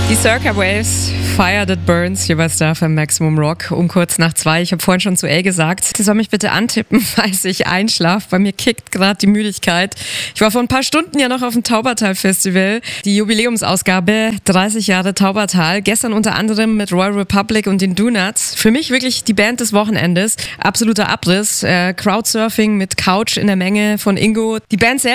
Die Circa Waves, Fire That Burns, hier bei Star FM Maximum Rock, um kurz nach 2. Ich habe vorhin schon zu gesagt, sie soll mich bitte antippen, falls ich einschlafe. Bei mir kickt gerade die Müdigkeit. Ich war vor ein paar Stunden ja noch auf dem Taubertal-Festival, die Jubiläumsausgabe 30 Jahre Taubertal. Gestern unter anderem mit Royal Republic und den Donuts. Für mich wirklich die Band des Wochenendes. Absoluter Abriss, Crowdsurfing mit Couch in der Menge von Ingo. Die Band selbst